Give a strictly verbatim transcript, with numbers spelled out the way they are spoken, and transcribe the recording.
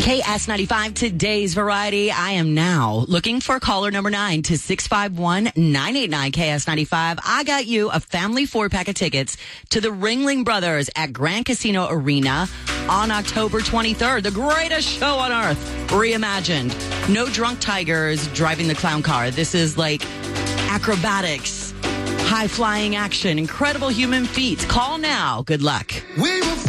K S ninety-five, today's variety. I am now looking for caller number nine to six five one, nine eight nine, K S ninety-five. I got you a family four-pack of tickets to the Ringling Brothers at Grand Casino Arena on October twenty-third. The greatest show on earth, reimagined. No drunk tigers driving the clown car. This is like acrobatics, high-flying action, incredible human feats. Call now. Good luck. We will